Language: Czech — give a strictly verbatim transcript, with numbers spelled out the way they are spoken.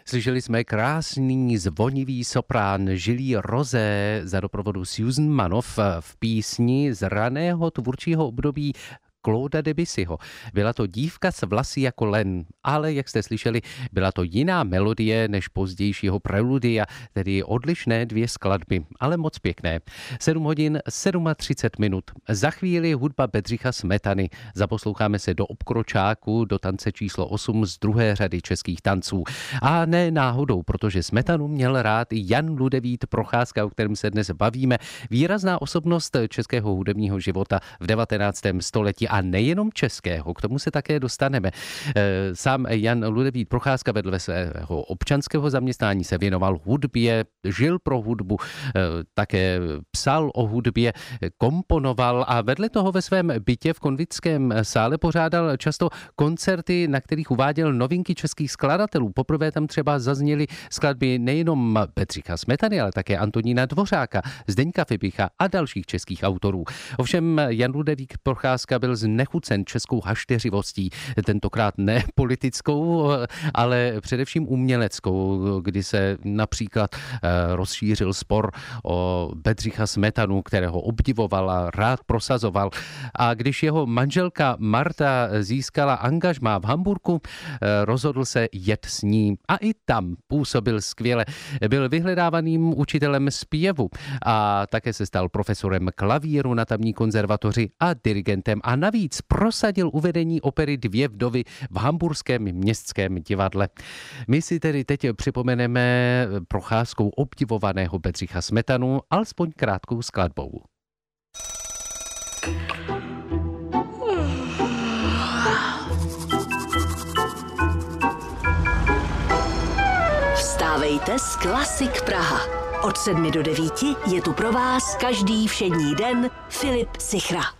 Slyšeli jsme krásný zvonivý soprán Žilí Rozé za doprovodu Susan Manoff v písni z raného tvůrčího období Clauda Debussyho. Byla to dívka s vlasy jako len, ale jak jste slyšeli, byla to jiná melodie než pozdějšího preludia, tedy odlišné dvě skladby, ale moc pěkné. sedm hodin třicet sedm minut. Za chvíli hudba Bedřicha Smetany. Zaposloucháme se do obkročáku, do tance číslo osm z druhé řady českých tanců. A ne náhodou, protože Smetanu měl rád Jan Ludevít Procházka, o kterém se dnes bavíme. Výrazná osobnost českého hudebního života v devatenáctém století. A nejenom českého, k tomu se také dostaneme. Sám Jan Ludevít Procházka vedle svého občanského zaměstnání se věnoval hudbě, žil pro hudbu, také psal o hudbě, komponoval a vedle toho ve svém bytě v Konvickém sále pořádal často koncerty, na kterých uváděl novinky českých skladatelů. Poprvé tam třeba zazněly skladby nejenom Bedřicha Smetany, ale také Antonína Dvořáka, Zdeňka Fibicha a dalších českých autorů. Ovšem Jan Ludevít Procházka byl znechucen českou hašteřivostí, tentokrát ne politickou, ale především uměleckou, kdy se například rozšířil spor o Bedřicha Smetanu, kterého obdivoval a rád prosazoval. A když jeho manželka Marta získala angažmá v Hamburku, rozhodl se jet s ní a i tam působil skvěle. Byl vyhledávaným učitelem zpěvu a také se stal profesorem klavíru na tamní konzervatoři a dirigentem a navíc prosadil uvedení opery Dvě vdovy v Hamburském městském divadle. My si tedy teď připomeneme Procházkou obdivovaného Bedřicha Smetanu alespoň krátkou skladbou. Vstávejte s Klasik Praha. Od sedmi do devíti je tu pro vás každý všední den Filip Sichra.